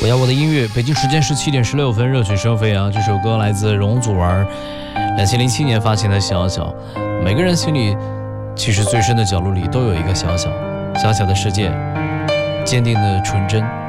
我要我的音乐，北京时间17:16，热血声飞扬。这首歌来自容祖儿，2007年发行的《小小》。每个人心里，其实最深的角落里都有一个小小的世界，坚定的纯真。